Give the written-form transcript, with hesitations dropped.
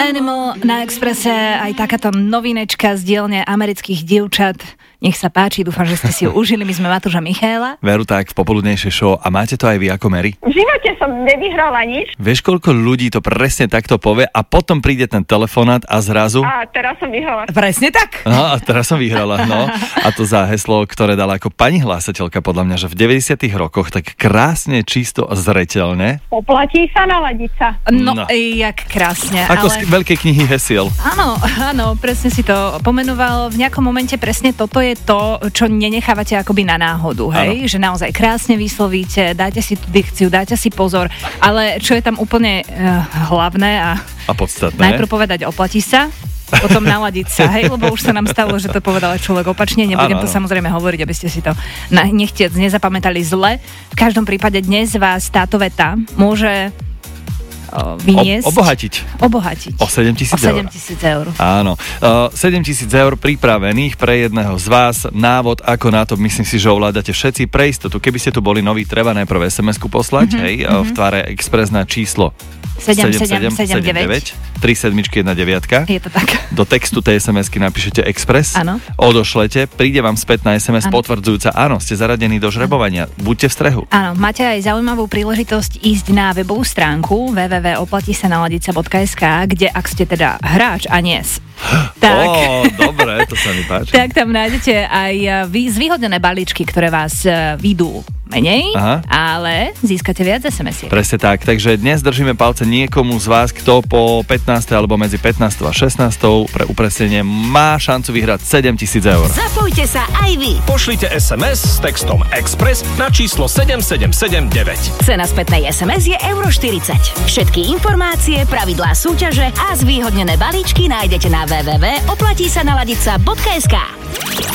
Animal na Expresse, aj takáto novinečka z dielne amerických dievčat. Nech sa páči, dúfam, že ste si ju užili. My sme Matúš a Michaela. Veru, tak v popoludnejšej show. A máte to aj vy ako Mary? V živote som nevyhrala nič. Vieš, koľko ľudí to presne takto povie a potom príde ten telefonát a zrazu... A teraz som vyhrala. Presne tak. No a teraz som vyhrala, no. A to za heslo, ktoré dala ako pani hlásateľka, podľa mňa, že v 90. rokoch tak krásne, čisto a zreteľne. Oplatí sa, naladiť sa. No, jak krásne. Ako z veľkej knihy hesiel. Áno, presne si to pomenoval. V nejakom momente presne toto je to, čo nenechávate akoby na náhodu, hej? Že naozaj krásne vyslovíte, dáte si tú dikciu, dáte si pozor, ale čo je tam úplne hlavné a podstatné. Najprv povedať oplatí sa, potom naladiť sa, hej, lebo už sa nám stalo, že to povedal človek opačne, nebudem to samozrejme hovoriť, aby ste si to nechtiac nezapamätali zle. V každom prípade dnes vás táto veta môže vyniesť. Obohatiť. O 7 000 eur. Áno. 7 000 eur pripravených pre jedného z vás. Návod, ako na to, myslím si, že ovládate všetci pre istotu. Keby ste tu boli noví, treba najprv SMS-ku poslať, v tvare Express na číslo 7779 3 7 1 9. Je to tak. Do textu tej SMS-ky napíšete Express. Áno. Odošlete, príde vám späť na SMS potvrdzujúca, áno, ste zaradení do žrebovania. Buďte v strehu. Áno, máte aj zaujímavú príležitosť ísť na webovú stránku www.oplatisanaladica.sk, kde ak ste teda hráč a nie tak. Dobre, to sa mi páči. Tak tam nájdete aj zvýhodnené balíčky, ktoré vás výjdú menej, ale získate viac SMS-iek. Presne tak, takže dnes držíme palce niekomu z vás, kto po 15. alebo medzi 15. a 16. pre upresnenie má šancu vyhrať 7 000 eur. Zapojte sa aj vy. Pošlite SMS s textom Express na číslo 7779. Cena spätnej SMS je €40. Všetky informácie, pravidlá súťaže a zvýhodnené balíčky nájdete na www.oplatisanaladica.sk.